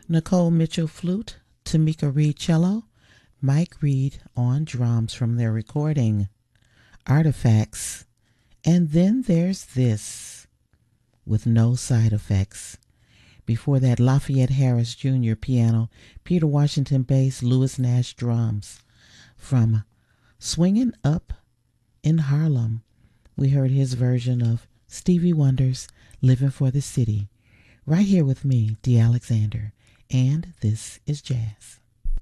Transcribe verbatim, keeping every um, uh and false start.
Nicole Mitchell flute, Tamika Reed cello, Mike Reed on drums from their recording Artifacts. And then there's this with no side effects. Before that, Lafayette Harris Junior piano, Peter Washington bass, Louis Nash drums. From Swingin' Up in Harlem, we heard his version of Stevie Wonder's Living for the City. Right here with me, D. Alexander, and this is Jazz.